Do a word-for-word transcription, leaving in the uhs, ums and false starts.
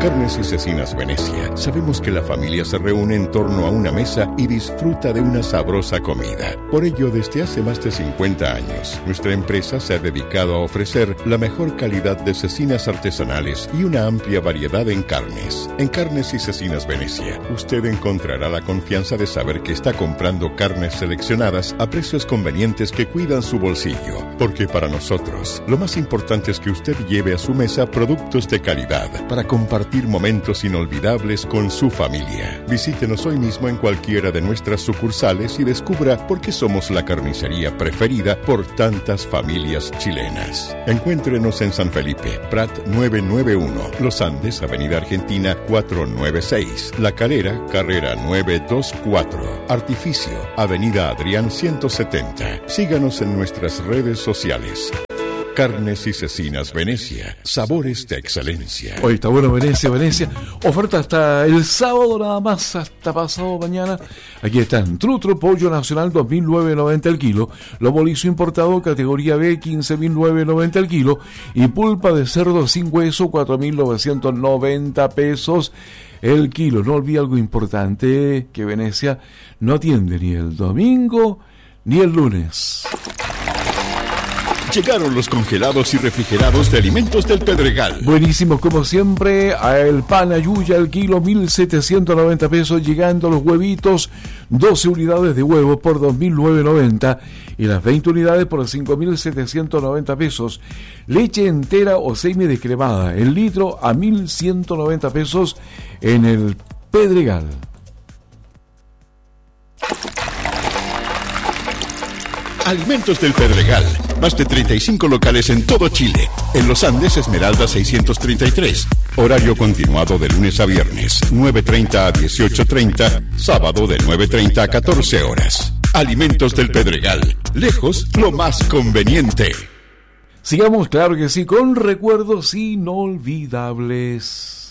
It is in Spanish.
Carnes y Cecinas Venecia sabemos que la familia se reúne en torno a una mesa y disfruta de una sabrosa comida. Por ello, desde hace más de cincuenta años, nuestra empresa se ha dedicado a ofrecer la mejor calidad de cecinas artesanales y una amplia variedad en carnes. En Carnes y Cecinas Venecia, usted encontrará la confianza de saber que está comprando carnes seleccionadas a precios convenientes que cuidan su bolsillo. Porque para nosotros, lo más importante es que usted lleve a su mesa productos de calidad para compartir momentos inolvidables con su familia. Visítenos hoy mismo en cualquiera de nuestras sucursales y descubra por qué somos la carnicería preferida por tantas familias chilenas. Encuéntrenos en San Felipe, Prat novecientos noventa y uno, Los Andes, Avenida Argentina cuatrocientos noventa y seis, La Calera, Carrera novecientos veinticuatro, Artificio, Avenida Adrián ciento setenta. Síganos en nuestras redes sociales. Carnes y Cecinas Venecia, sabores de excelencia. Hoy está bueno Venecia, Venecia. Oferta hasta el sábado nada más, hasta pasado mañana. Aquí están: Trutro Pollo Nacional dos mil novecientos noventa el kilo, lomo liso importado categoría B quince mil novecientos noventa el kilo y pulpa de cerdo sin hueso cuatro mil novecientos noventa pesos el kilo. No olvide algo importante, que Venecia no atiende ni el domingo ni el lunes. Llegaron los congelados y refrigerados de Alimentos del Pedregal. Buenísimos como siempre. A el pan Ayuya el kilo mil setecientos noventa pesos, llegando los huevitos, doce unidades de huevo por dos mil novecientos noventa y las veinte unidades por cinco mil setecientos noventa pesos. Leche entera o semidescremada el litro a mil ciento noventa pesos en el Pedregal. Alimentos del Pedregal. Más de treinta y cinco locales en todo Chile. En Los Andes, Esmeralda seiscientos treinta y tres. Horario continuado de lunes a viernes, nueve treinta a dieciocho treinta. Sábado de nueve treinta a catorce horas. Alimentos del Pedregal. Lejos, lo más conveniente. Sigamos, claro que sí, con recuerdos inolvidables.